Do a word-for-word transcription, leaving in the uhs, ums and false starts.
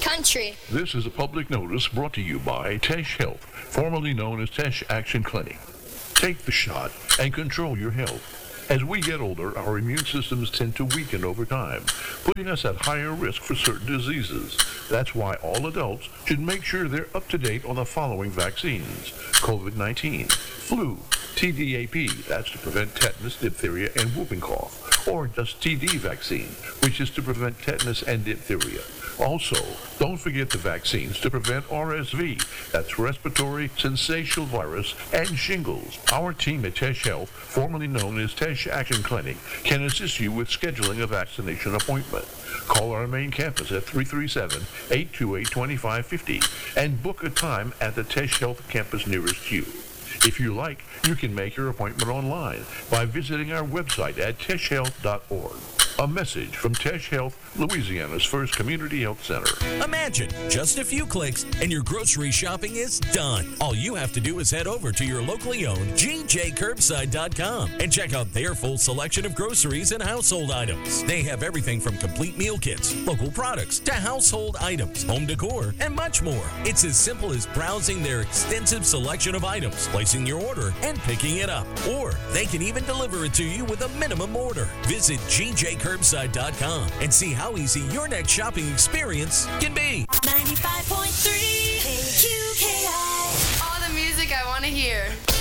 Country. This is a public notice brought to you by Tesh Health, formerly known as Tesh Action Clinic. Take the shot and control your health. As we get older, our immune systems tend to weaken over time, putting us at higher risk for certain diseases. That's why all adults should make sure they're up to date on the following vaccines: COVID nineteen, flu, T D A P, that's to prevent tetanus, diphtheria, and whooping cough, or just T D vaccine, which is to prevent tetanus and diphtheria. Also, don't forget the vaccines to prevent R S V, that's respiratory syncytial virus, and shingles. Our team at Tesh Health, formerly known as Tesh Action Clinic, can assist you with scheduling a vaccination appointment. Call our main campus at three three seven, eight two eight, two five five zero and book a time at the Tesh Health campus nearest you. If you like, you can make your appointment online by visiting our website at tesh health dot org. A message from Tesh Health, Louisiana's first community health center. Imagine just a few clicks and your grocery shopping is done. All you have to do is head over to your locally owned G J Curbside dot com and check out their full selection of groceries and household items. They have everything from complete meal kits, local products, to household items, home decor, and much more. It's as simple as browsing their extensive selection of items, placing your order, and picking it up. Or they can even deliver it to you with a minimum order. Visit G J Curbside dot com and see how easy your next shopping experience can be. ninety-five point three K Q K I. All the music I want to hear.